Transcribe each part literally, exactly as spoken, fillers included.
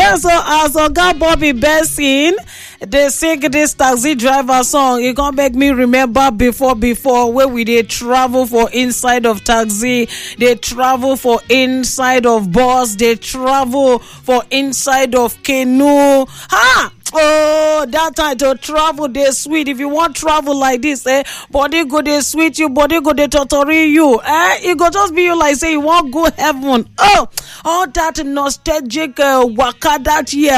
Yes, so as Oga Bobby Bessin, they sing this taxi driver song. It can't make me remember before, before where we they travel for inside of taxi, they travel for inside of bus, they travel for inside of canoe. Ha! Oh, that time to travel, they sweet. If you want travel like this, eh, body go they sweet you, body go they torture you. Eh, it go just be you like say you want go heaven. Oh, all that nostalgic uh, waka that year.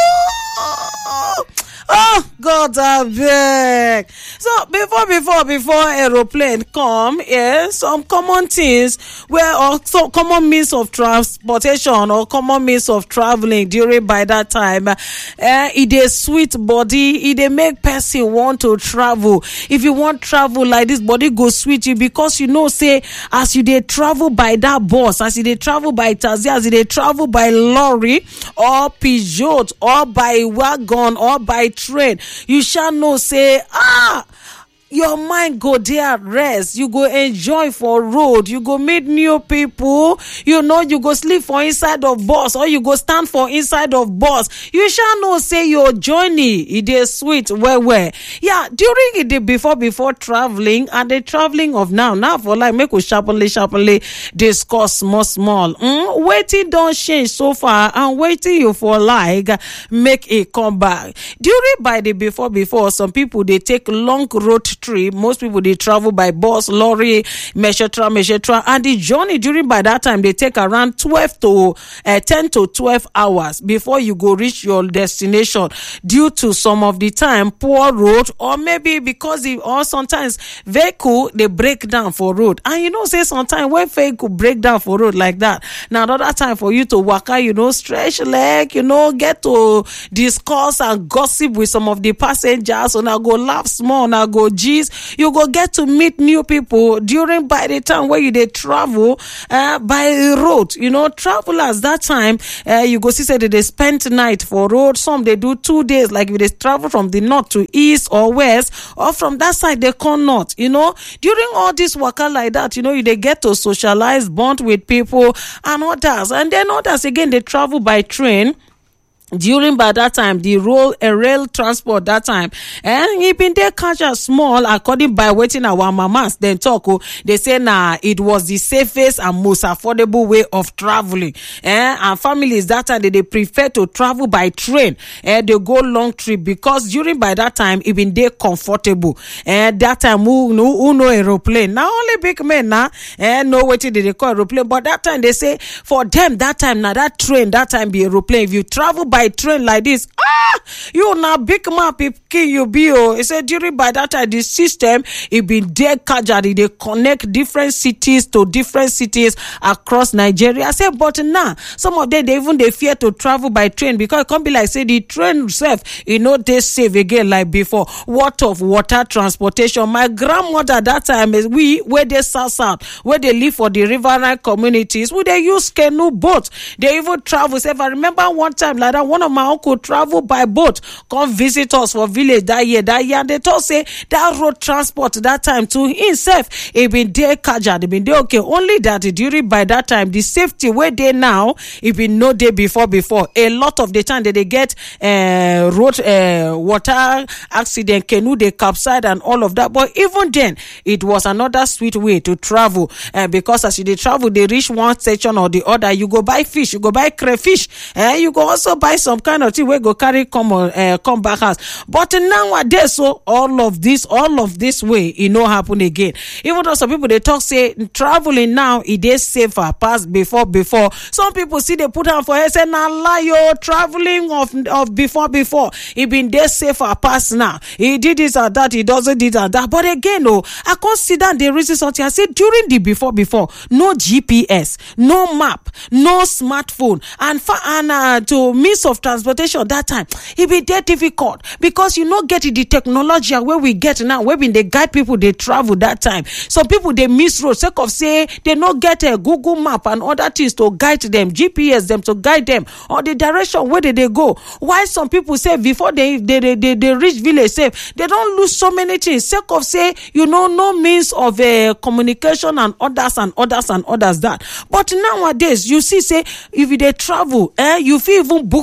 Oh. Oh, God, I beg. So, before, before, before aeroplane come, yeah, some common things where, or some common means of transportation or common means of traveling during by that time, uh, it is sweet body, it they make person want to travel. If you want travel like this, body go sweet you because you know, say, as you they travel by that bus, as you they travel by taxi, as you they travel by lorry or Peugeot or by wagon or by train, you shall know say ah your mind go there rest, you go enjoy for road, you go meet new people, you know, you go sleep for inside of bus or you go stand for inside of bus. You shall know say your journey it is sweet well well. Yeah, during it before before traveling and the traveling of now now for like make we sharply sharply discuss small small. Mm, waiting don't change so far and waiting you for like make it come back. During by the before before some people they take long road trip. Most people they travel by bus, lorry, meshetra, meshetra, and the journey during by that time they take around twelve to uh, ten to twelve hours before you go reach your destination. Due to some of the time poor road, or maybe because it, or sometimes vehicle they break down for road, and you know say sometimes when vehicle break down for road like that, now another time for you to waka, you know, stretch leg, you know, get to discuss and gossip with some of the passengers, so now go laugh small, now go G. You go get to meet new people during by the time where you they travel uh, by road. You know, travelers that time uh, you go see say they, they spend night for road. Some they do two days, like if they travel from the north to east or west, or from that side they come north. You know, during all this waka like that, you know, they get to socialize, bond with people and others, and then others again they travel by train. During by that time, the road a rail transport that time, and even they catch a small according by waiting our mamas then talk. Oh, they say nah, it was the safest and most affordable way of traveling. Eh, and families that time they, they prefer to travel by train. Eh, they go long trip because during by that time even they comfortable. Eh, that time who no who no aeroplane. Now only big men now. Eh, no waiting they call aeroplane, but that time they say for them that time now that train that time be aeroplane. If you travel by train like this, ah, you now big man pikin you be oh. It said during by that time the system it been there kajari they connect different cities to different cities across Nigeria. I said but now some of them they even they fear to travel by train because it can't be like say the train itself you know they safe again like before. What of water transportation? My grandmother that time is we where they south south where they live for the riverine communities where they use canoe boat. They even travel. So if I remember one time like that, one of my uncle travel by boat, come visit us for village that year, that year, and they told say that road transport that time to himself, he been there kaja, they been there okay, only that during by that time, the safety where they now, it been no day before, before, a lot of the time that they get uh, road, uh, water accident, canoe, they capside and all of that, but even then, it was another sweet way to travel, uh, because as you they travel, they reach one section or the other, you go buy fish, you go buy crayfish, uh, you go also buy some kind of thing where go carry come on, uh, come back house. But nowadays, so all of this, all of this way, it no happen again. Even though some people they talk say traveling now it is safer past before before. Some people see they put on for head say nah lie yo traveling of of before before it been there safer past now. He did this or that, he doesn't did and that. But again, no, I consider the reason something. I say during the before before, no G P S, no map, no smartphone, and for and uh, to means of transportation that time it be that difficult because you not get the technology where we get now where when they guide people they travel that time. Some people they miss road sake of say they not get a Google map and other things to guide them, G P S them to guide them or the direction where they, they go. Why some people say before they they, they they they reach village safe they don't lose so many things sake of say you know no means of uh, communication and others and others and others that. But nowadays you see say if they travel eh you feel even book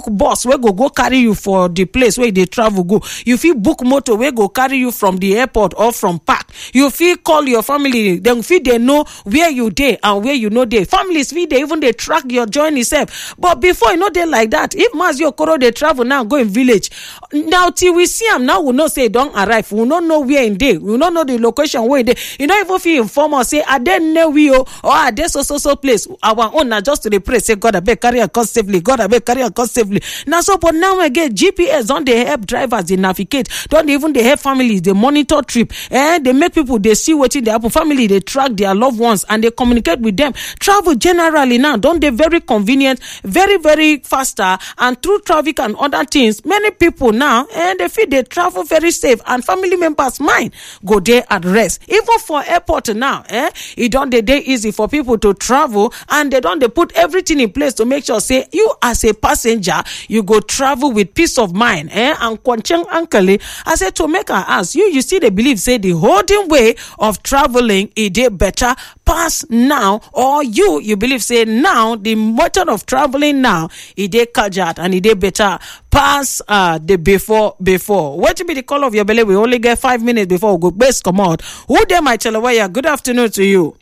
bus wey go go carry you for the place where they travel go. You fit book motor wey go carry you from the airport or from park. You fit call your family, then fit they know where you dey and where you know dey. Families fit they even they track your journey self. But before you know they like that, if Mazi Okoro they travel now go in village, now till we see him now we know say don't arrive. We don't know where in day. We don't know the location where they. You know even if you inform us say are they near we or are they so so so place. Our own now just to the pray say God I beg carry us safely. God I beg carry us safely. Now so but now again G P S don't they help drivers they navigate. Don't they even they help families they monitor trip. Eh they make people they see what in the happen. Family they track their loved ones and they communicate with them. Travel generally now don't they very convenient, very very faster, and through traffic and other things many people now and they feel they travel very safe and family members mind go there at rest. Even for airport now eh it don't they day easy for people to travel and they don't they put everything in place to make sure say you as a passenger you go travel with peace of mind eh and Kwancheng uncle I said to make her ask you you see they believe say the holding way of traveling it dey better pass now, or you you believe say now the method of traveling now it dey kajat and it dey better pass uh the before before. What to be the call of your belly? We only get five minutes before we go best come out. Who there my Chelawaya? Good afternoon to you.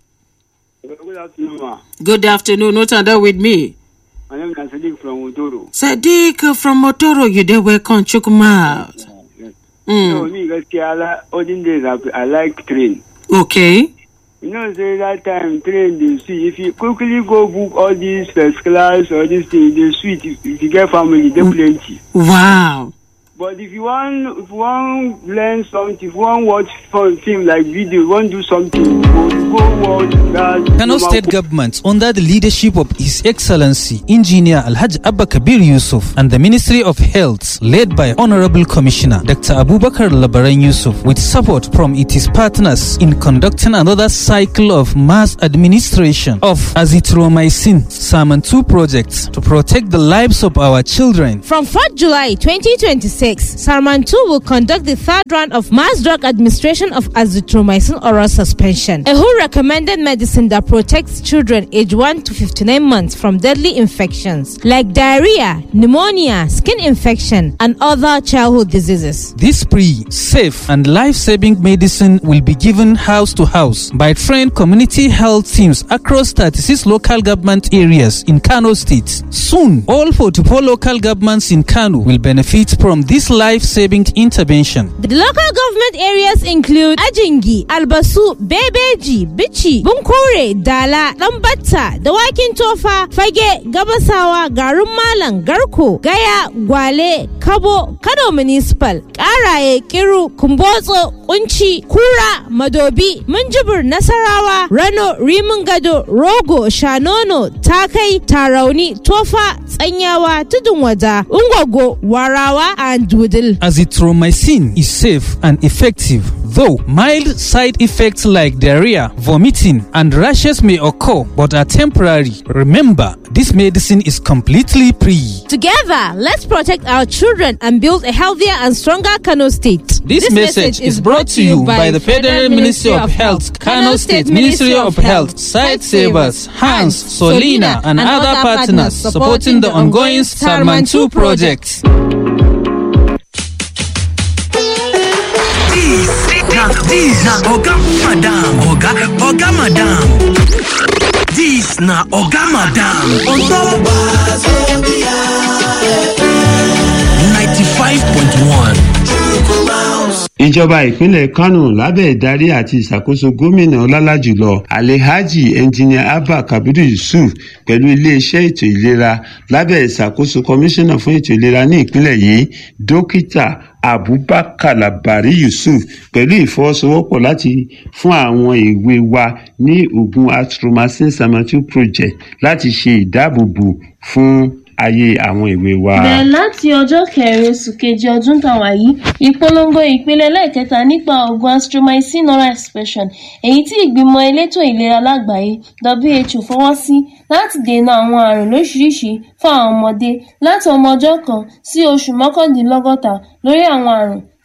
Good afternoon, ma. Good afternoon. Not under with me. My name is Sadiq from Motoro. Sadiq from Motoro, you there welcome Chukuma. Yes. Mm. No, me gaskiya I like olden days I, I like train. Okay. You know, say that time train they see if you quickly go book all these first class or this thing, they sweet if, if you get family, they plenty. Wow. But if you want, if you want learn something, if you want watch film like video, you want do something, you go, you go watch that. Kano State Government, under the leadership of His Excellency Engineer Alhaji Abba Kabir Yusuf and the Ministry of Health, led by Honorable Commissioner Doctor Abubakar Labaran Yusuf, with support from its partners in conducting another cycle of mass administration of azithromycin Salmon two projects to protect the lives of our children. From fourth July twenty twenty-six, Salmon two will conduct the third round of mass drug administration of azithromycin oral suspension, a whole recommended medicine that protects children aged one to fifty-nine months from deadly infections like diarrhea, pneumonia, skin infection, and other childhood diseases. This free, safe, and life-saving medicine will be given house to house by trained community health teams across thirty-six local government areas in Kano State. Soon, all forty-four local governments in Kano will benefit from this life-saving intervention. The local government areas include Ajingi, Albasu, Bebeji, Bichi, Bunkure, Dala, Lambata, Dawakin Tofa, Fage, Gabasawa, Garum Malang, Garko, Gaya, Gwale, Kabo, Kano Municipal, Karaye, Kiru, Kumbozo, Unchi, Kura, Madobi, Munjibur, Nasarawa, Rano, Rimungado, Rogo, Shanono, Takai, Tarauni, Tofa, Tsanyawa, Tudunwada, Ungogo, Warawa, and Dudel. Azithromycin is safe and effective, though mild side effects like diarrhea, vomiting, and rashes may occur but are temporary. Remember, this medicine is completely free. Together, let's protect our children and build a healthier and stronger Kano State. This, this message is brought to you by the Federal Ministry of Health, Kano State Ministry of Health, Site Savers, Hans, Solina, and other partners supporting the ongoing Salmon two project. This na Oga Madam, Oga, Oga Madam. This na Oga Madam on top ninety-five point one. Ìjọba ìpínlẹ̀ Kano lábẹ́ ìdarí àti ìṣàkóso gómìnà ọlálàjùlọ Alhaji Engineer Abba Kabir Yusuf pẹ̀lú iléeṣẹ́ ètò ìlera lábẹ́ ìṣàkóso kọmíṣánná fún ètò ìlera ní ìpínlẹ̀ yìí Dókítà Abubakar Labari Yusuf pẹ̀lú ìfọwọ́sowọ́pọ̀ láti fún àwọn èwe wa ní oògùn azithromycin Salmon two project láti ṣe ìdáàbòbò fún ayé àwọn ìwé wa. Bẹ̀rẹ̀ láti ọjọ́ kẹrin oṣù kejì ọdún tàwa yìí, ìpolongo ìpele lẹ́ẹ̀kẹta nípa oògùn azithromycin oral suspension, èyí tí ìgbìmọ̀ elétò ìlera lágbàáyé W H O fọwọ́ sí láti dènà àwọn àrùn lóṣìṣìí fún àwọn ọmọdé láti ọmọ ọjọ́ kan sí oṣù mọ́kàndínlọ́gọ́ta lórí àwọn àrùn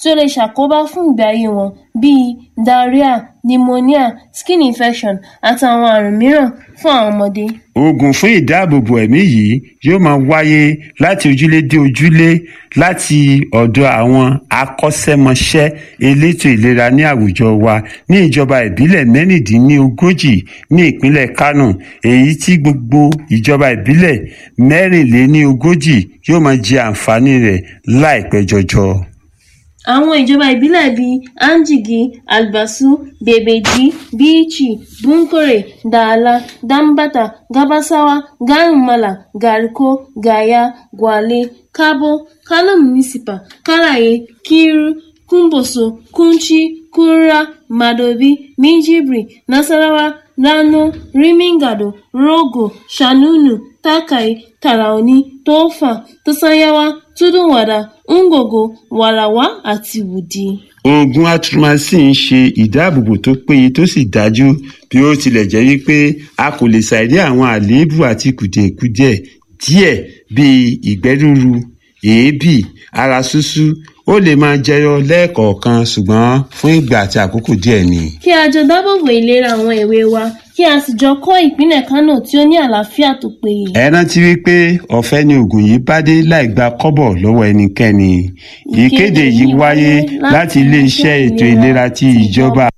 tí ó lè ṣàkóbá fún ìgbé ayé wọn bíi diarrhea, pneumonia, skin infection àtàwọn àrùn mìíràn fún àwọn ọmọdé. oògùn fún ìdáàbòbò ẹ̀mí yìí yóò máa wáyé láti ojúlé dé ojúlé láti ọ̀dọ̀ àwọn akọ́ṣẹ́mọṣẹ́ elétò ìlera ní àwùjọ wa ní ìjọba ìbílẹ̀ mẹ́rìndínlógójì ní ìpínlẹ̀ Kánò, èyí tí gbogbo ìjọba ìbílẹ̀ mẹ́rìnléníogójì yóò máa jẹ àǹfààní rẹ̀ láìpẹ́ jọjọ. Àwọn ìjọba ìbílẹ̀ bíi Anjigi, Albasu, Bebeji, Bichi, Bunkure, Dala, Dambata, Gabasawa, Garumala, Gariko, Gaya, Gwale, Kabo, Kano Municipal, Karaye, Kiru, Kumboso, Kunchi, Kura, Madobi, Minjibri, Nasarawa, Rano, Rimingado, Rogo, Shanunu, Takai, Taraoni, Tofa, Tosanyawa, Tudunwada, Ngogo, Warawa àti Wudi. Oògùn Atromycin ń ṣe ìdáàbòbò tó péye tó sì dájú bí ó tilẹ̀ jẹ́ wípé a kò lè ṣàìrí àwọn àléébù àti kùdìẹ̀kudiẹ díẹ̀ bíi ìgbẹ́ rúru, èébì, ara ṣúṣú. Ó lè máa jẹyọ lẹ́ẹ̀kọ̀ọ̀kan ṣùgbọ́n fún ìgbà àti àkókò díẹ̀ ni. Kí a jọ dábòbò ìlera àwọn èwe wa kí a sì jọ kọ́ ìpínlẹ̀ Kánò tí ó ní àlàáfíà tó péye. Ẹ rántí wípé ọ̀fẹ́ ni oògùn yìí bá dé láì gba kọ́bọ̀ lọ́wọ́ ẹnikẹ́ni. Ìkéde yìí wáyé láti ilé-iṣẹ́ ètò ìlera ti ìjọba.